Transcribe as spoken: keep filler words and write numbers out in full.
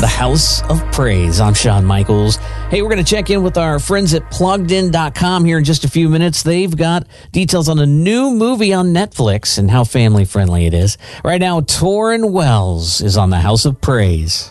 The House of Praise. I'm Shawn Michaels. Hey, we're going to check in with our friends at plugged in dot com here in just a few minutes. They've got details on a new movie on Netflix and how family-friendly it is. Right now, Torrin Wells is on The House of Praise.